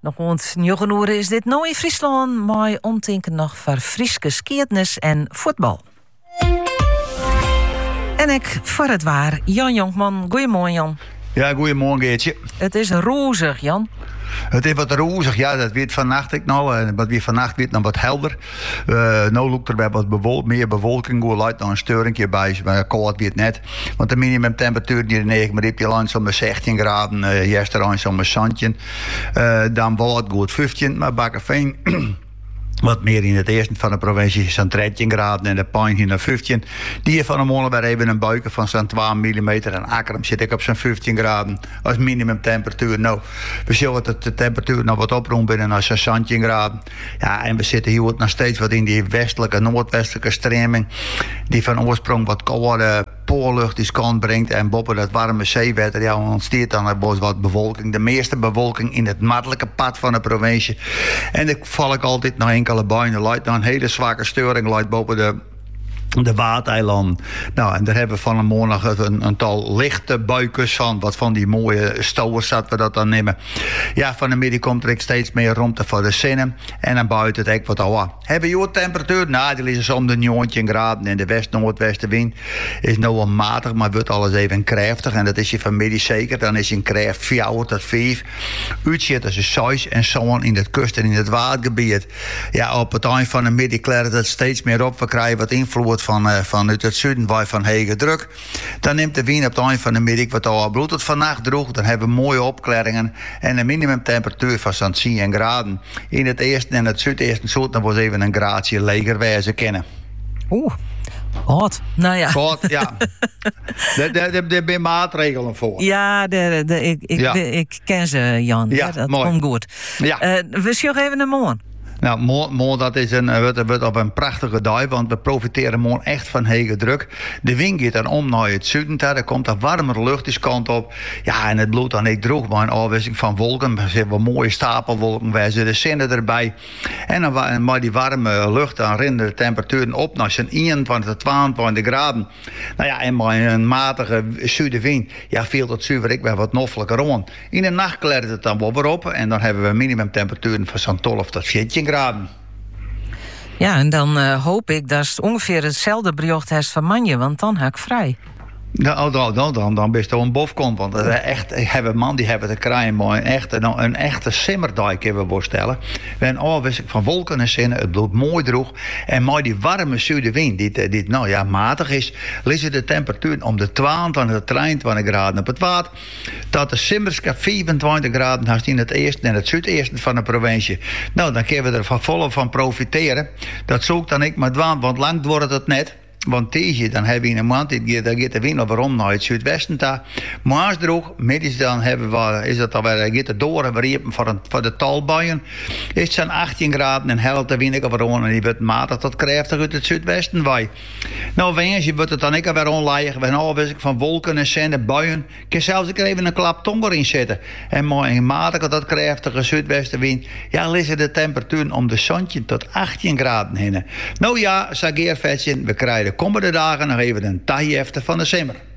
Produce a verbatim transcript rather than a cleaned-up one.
Nog rond negen uur is dit nou in Friesland, maar omtinken nog voor Frieske skietnis en voetbal. En ik voor het waar, Jan Jonkman. Goedemorgen, Jan. Ja, goedemorgen, Geertje. Het is roezig, Jan. Het is wat roezig, ja, dat weet vannacht ik nou. En wat weer vannacht weet nog wat helder. Uh, nou loopt er bij wat bewol- meer bewolking. Hoe luidt nog een steuringje bij, maar koud weet net. Want de minimumtemperatuur hier in negen maar heb je lang zo'n zestien graden. Uh, gisteren zo'n zandje. Uh, dan wordt het goed vijftien, maar Bakkeveen... Wat meer in het eerste van de provincie is zo'n dertien graden en de Pijn hier naar vijftien. Die van de morgen weer even een buiken van zo'n twaalf millimeter. En Akkerum zit ik op zo'n vijftien graden als minimumtemperatuur. Nou, we zien dat de temperatuur nog wat oproomt binnen als zo'n zestien graden. Ja, en we zitten hier nog steeds wat in die westelijke, noordwestelijke stroming. Die van oorsprong wat koude poorlucht die kant brengt. En boven dat warme zeewater, ja, ontsteert dan er wat bewolking. De meeste bewolking in het noordelijke pad van de provincie. En dan val ik altijd nog enkele buien. Leidt dan een hele zwakke steuring leidt boven de de Wateilanden. Nou, en daar hebben we van een morgen nog een, een tal lichte buikjes van. Wat van die mooie stouwers dat we dat dan nemen. Ja, van de middag komt er steeds meer rond voor de zinnen. En dan buiten het echt wat ouder. Hebben we temperatuur? Nou, die is om de negentien graden. En de west-noordwestenwind is nou wel matig, maar wordt alles even krachtig. En dat is je vanmiddag zeker. Dan is je kracht vier tot vijf. Uitzet als een zes en zo in het kust en in het watergebied. Ja, op het eind van de middag klaart het steeds meer op. We krijgen wat invloed Van, uh, vanuit het zuiden waar van hege druk. Dan neemt de wind op het eind van de middag wat al bloed het vannacht droeg. Dan hebben we mooie opklaringen en een minimumtemperatuur van zo'n tien graden. In het eerste en het zuideerste zoet dan was even een graadje leger wijze kennen. Oeh, hot. Nou ja. Hot, ja. Daar ben je maatregelen voor. Ja, de, de, ik, ik, ja. De, ik ken ze, Jan. Ja, ja, dat mooi. komt goed. Ja. Uh, we zien even een morgen. Nou, morgen dat is een, wordt, wordt op een prachtige dag, want we profiteren morgen echt van hege druk. De wind gaat dan om naar het zuiden, daar komt er warmere lucht die kant op. Ja, en het bloedt dan niet droog, maar een afwisseling van wolken. We hebben mooie stapelwolken, wij zitten zinnen erbij. En dan maar die warme lucht, dan rennen de temperaturen op naar zo'n eenentwintig tot tweeëntwintig graden. Nou ja, en maar een matige zuidenwind, ja, veel tot zuiver ik weer wat noffelijker rond. In de nacht kleurt het dan wel weer op en dan hebben we minimumtemperaturen van zo'n twaalf tot veertien graden. Ja, en dan uh, hoop ik dat het ongeveer hetzelfde bericht is van Manje, want dan ga ik vrij. Nou, dan, dan, dan, dan ben je toch een bofkont. Want uh, echt, hebben man die hebben te krijgen, maar een echte, nou, een echte simmerdijk kunnen we voorstellen. We hebben afwisseling van wolken en zinnen, het bloed mooi droeg. En maar die warme zuidenwind, die, die nou ja, matig is, liggen de temperatuur om de tweeëntwintig tot drieëntwintig graden op het water. Dat de simmerska vierentwintig graden haast in het eerste en het zuideerste van de provincie. Nou, dan kunnen we er van volle van profiteren. Dat zoek dan ik maar dwaan, want lang wordt het net. Want tegen dan hebben we in een maand, dan gaat de wind nog waarom naar het zuidwesten daar. Maar droog, middags dan hebben we, is dat alweer, gaat het door en we riepen voor, een, voor de talbuien. Is het zo'n achttien graden en helft de wind waarom en die wordt matig tot krachtig uit het zuidwesten wij. Nou, wens wordt het dan ik alweer onleig, we hebben afwisseling van wolken en zinnen, buien. Ik kan zelfs ik even een klap tomber in zetten. En mooi matig tot krachtige zuidwestenwind, ja, liggen de temperaturen om de zandje tot achttien graden heen. Nou ja, Sageervetje, we krijgen de komende dagen nog even een taai van de simmer.